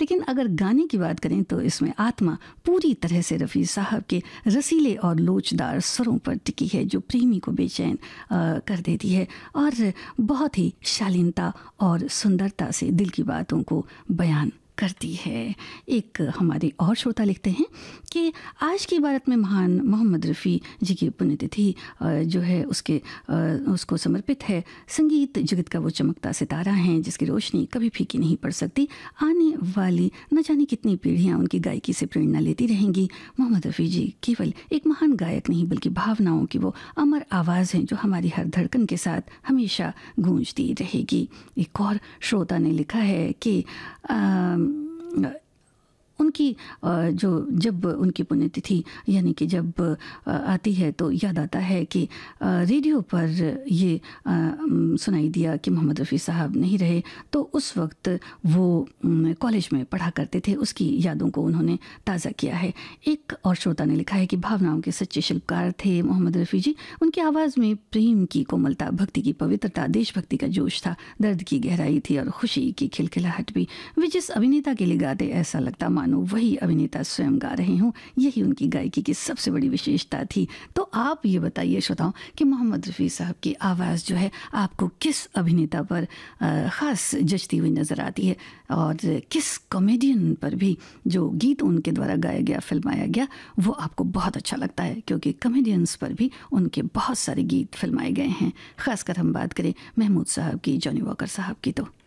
लेकिन अगर गाने की बात करें तो इसमें आत्मा पूरी तरह से रफ़ी साहब के रसीले और लोचदार स्वरों पर टिकी है, जो प्रेमी को बेचैन कर देती है और बहुत ही शालीनता और सुंदरता से दिल की बातों को बयान करती है। एक हमारे और श्रोता लिखते हैं कि आज की भारत में महान मोहम्मद रफ़ी जी की पुण्यतिथि जो है उसको समर्पित है। संगीत जगत का वो चमकता सितारा हैं जिसकी रोशनी कभी फीकी नहीं पड़ सकती। आने वाली न जाने कितनी पीढ़ियां उनकी गायकी से प्रेरणा लेती रहेंगी। मोहम्मद रफ़ी जी केवल एक महान गायक नहीं बल्कि भावनाओं की वो अमर आवाज़ हैं जो हमारी हर धड़कन के साथ हमेशा गूंजती रहेगी। एक और श्रोता ने लिखा है कि उनकी जब उनकी पुण्यतिथि यानी कि जब आती है तो याद आता है कि रेडियो पर ये सुनाई दिया कि मोहम्मद रफ़ी साहब नहीं रहे, तो उस वक्त वो कॉलेज में पढ़ा करते थे, उसकी यादों को उन्होंने ताज़ा किया है। एक और श्रोता ने लिखा है कि भावनाओं के सच्चे शिल्पकार थे मोहम्मद रफ़ी जी। उनकी आवाज़ में प्रेम की कोमलता, भक्ति की पवित्रता, देशभक्ति का जोश था, दर्द की गहराई थी और खुशी की खिलखिलाहट भी। वे जिस अभिनेता के लिए गाते ऐसा लगता मानो वही अभिनेता स्वयं गा रहे हों। यही उनकी गायकी की सबसे बड़ी विशेषता थी। तो आप ये बताइए श्रोताओं कि मोहम्मद रफ़ी साहब की आवाज़ जो है आपको किस अभिनेता पर ख़ास जचती हुई नज़र आती है और किस कॉमेडियन पर भी जो गीत उनके द्वारा गाया गया, फिल्माया गया, वो आपको बहुत अच्छा लगता है? क्योंकि कॉमेडियंस पर भी उनके बहुत सारे गीत फिल्माए गए हैं। ख़ासकर हम बात करें महमूद साहब की, जॉनी वॉकर साहब की। तो